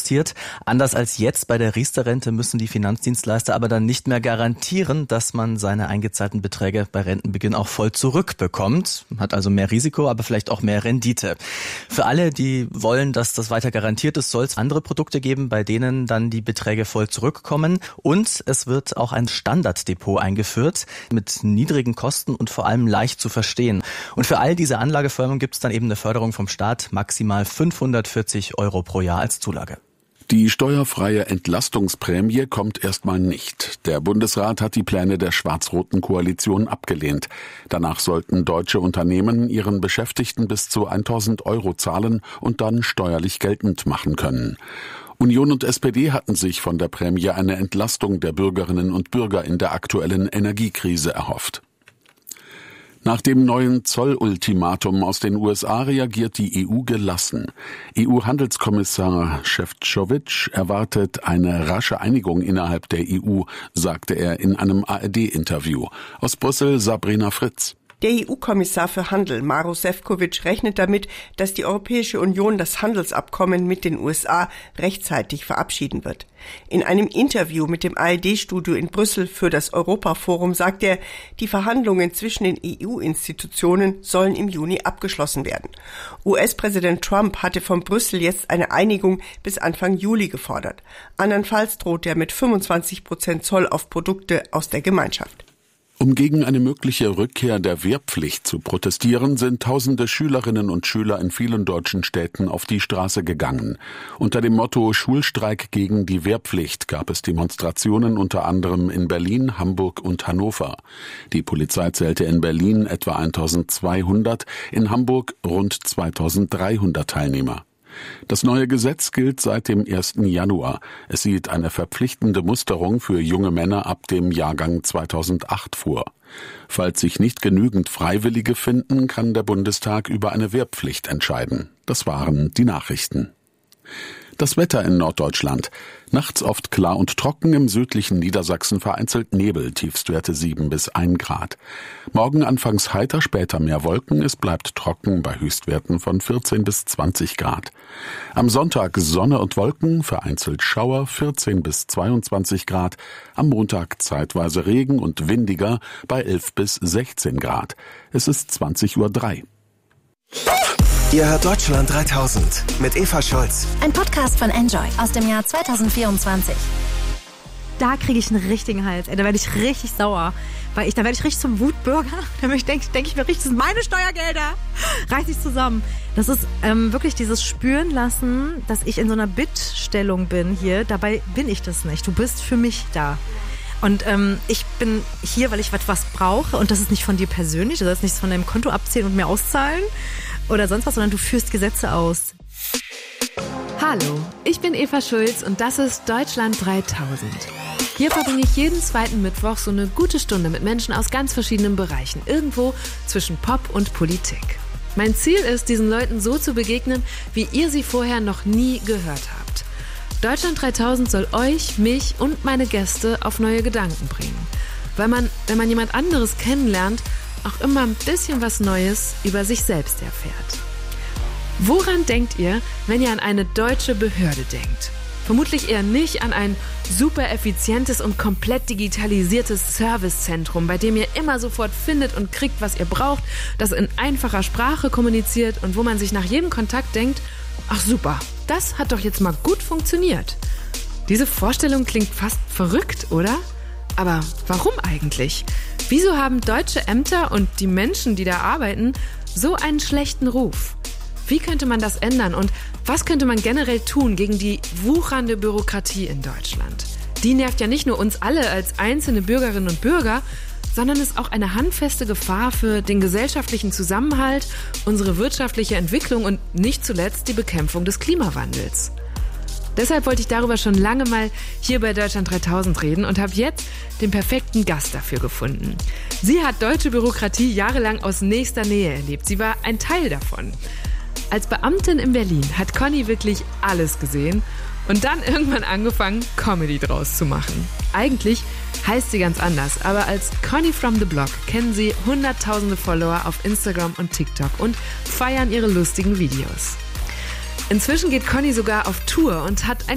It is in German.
investiert. Anders als jetzt bei der Riester-Rente müssen die Finanzdienstleister aber dann nicht mehr garantieren, dass man seine eingezahlten Beträge bei Rentenbeginn auch voll zurückbekommt. Hat also mehr Risiko, aber vielleicht auch mehr Rendite. Für alle, die wollen, dass das weiter garantiert ist, soll es andere Produkte geben, bei denen dann die Beträge voll zurückkommen. Und es wird auch ein Standarddepot eingeführt mit niedrigen Kosten und vor allem leicht zu verstehen. Und für all diese Anlageformen gibt es dann eben eine Förderung vom Staat, maximal 540 € pro Jahr als Zulage. Die steuerfreie Entlastungsprämie kommt erstmal nicht. Der Bundesrat hat die Pläne der schwarz-roten Koalition abgelehnt. Danach sollten deutsche Unternehmen ihren Beschäftigten bis zu 1.000 € zahlen und dann steuerlich geltend machen können. Union und SPD hatten sich von der Prämie eine Entlastung der Bürgerinnen und Bürger in der aktuellen Energiekrise erhofft. Nach dem neuen Zollultimatum aus den USA reagiert die EU gelassen. EU-Handelskommissar Šefčovič erwartet eine rasche Einigung innerhalb der EU, sagte er in einem ARD-Interview. Aus Brüssel Sabrina Fritz. Der EU-Kommissar für Handel, Maroš Šefčovič, rechnet damit, dass die Europäische Union das Handelsabkommen mit den USA rechtzeitig verabschieden wird. In einem Interview mit dem ARD-Studio in Brüssel für das Europaforum sagt er, die Verhandlungen zwischen den EU-Institutionen sollen im Juni abgeschlossen werden. US-Präsident Trump hatte von Brüssel jetzt eine Einigung bis Anfang Juli gefordert. Andernfalls droht er mit 25% Zoll auf Produkte aus der Gemeinschaft. Um gegen eine mögliche Rückkehr der Wehrpflicht zu protestieren, sind tausende Schülerinnen und Schüler in vielen deutschen Städten auf die Straße gegangen. Unter dem Motto Schulstreik gegen die Wehrpflicht gab es Demonstrationen unter anderem in Berlin, Hamburg und Hannover. Die Polizei zählte in Berlin etwa 1.200, in Hamburg rund 2.300 Teilnehmer. Das neue Gesetz gilt seit dem 1. Januar. Es sieht eine verpflichtende Musterung für junge Männer ab dem Jahrgang 2008 vor. Falls sich nicht genügend Freiwillige finden, kann der Bundestag über eine Wehrpflicht entscheiden. Das waren die Nachrichten. Das Wetter in Norddeutschland. Nachts oft klar und trocken, im südlichen Niedersachsen vereinzelt Nebel, Tiefstwerte 7 bis 1 Grad. Morgen anfangs heiter, später mehr Wolken, es bleibt trocken bei Höchstwerten von 14 bis 20 Grad. Am Sonntag Sonne und Wolken, vereinzelt Schauer, 14 bis 22 Grad. Am Montag zeitweise Regen und windiger bei 11 bis 16 Grad. Es ist 20:03 Uhr. Ihr hört Deutschland 3000 mit Eva Scholz. Ein Podcast von Enjoy aus dem Jahr 2024. Da kriege ich einen richtigen Hals. Da werde ich richtig sauer. Da werde ich richtig zum Wutbürger. Da denke ich mir richtig, das sind meine Steuergelder. Reiß dich zusammen. Das ist wirklich dieses Spüren lassen, dass ich in so einer Bittstellung bin hier. Dabei bin ich das nicht. Du bist für mich da. Und ich bin hier, weil ich was brauche. Und das ist nicht von dir persönlich. Du sollst nichts von deinem Konto abzählen und mir auszahlen oder sonst was, sondern du führst Gesetze aus. Hallo, ich bin Eva Schulz und das ist Deutschland 3000. Hier verbringe ich jeden zweiten Mittwoch so eine gute Stunde mit Menschen aus ganz verschiedenen Bereichen, irgendwo zwischen Pop und Politik. Mein Ziel ist, diesen Leuten so zu begegnen, wie ihr sie vorher noch nie gehört habt. Deutschland 3000 soll euch, mich und meine Gäste auf neue Gedanken bringen. Weil man, wenn man jemand anderes kennenlernt, auch immer ein bisschen was Neues über sich selbst erfährt. Woran denkt ihr, wenn ihr an eine deutsche Behörde denkt? Vermutlich eher nicht an ein super effizientes und komplett digitalisiertes Servicezentrum, bei dem ihr immer sofort findet und kriegt, was ihr braucht, das in einfacher Sprache kommuniziert und wo man sich nach jedem Kontakt denkt, ach super, das hat doch jetzt mal gut funktioniert. Diese Vorstellung klingt fast verrückt, oder? Aber warum eigentlich? Wieso haben deutsche Ämter und die Menschen, die da arbeiten, so einen schlechten Ruf? Wie könnte man das ändern und was könnte man generell tun gegen die wuchernde Bürokratie in Deutschland? Die nervt ja nicht nur uns alle als einzelne Bürgerinnen und Bürger, sondern ist auch eine handfeste Gefahr für den gesellschaftlichen Zusammenhalt, unsere wirtschaftliche Entwicklung und nicht zuletzt die Bekämpfung des Klimawandels. Deshalb wollte ich darüber schon lange mal hier bei Deutschland 3000 reden und habe jetzt den perfekten Gast dafür gefunden. Sie hat deutsche Bürokratie jahrelang aus nächster Nähe erlebt. Sie war ein Teil davon. Als Beamtin in Berlin hat Conny wirklich alles gesehen und dann irgendwann angefangen, Comedy draus zu machen. Eigentlich heißt sie ganz anders, aber als Conny from the Block kennen sie hunderttausende Follower auf Instagram und TikTok und feiern ihre lustigen Videos. Inzwischen geht Conny sogar auf Tour und hat ein